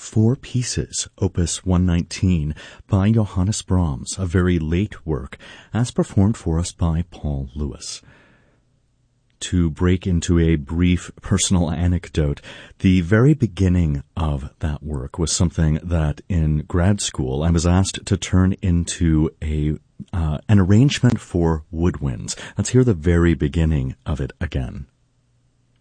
Four Pieces, Opus 119, by Johannes Brahms, a very late work, as performed for us by Paul Lewis. To break into a brief personal anecdote, the very beginning of that work was something that in grad school I was asked to turn into an arrangement for woodwinds. Let's hear the very beginning of it again.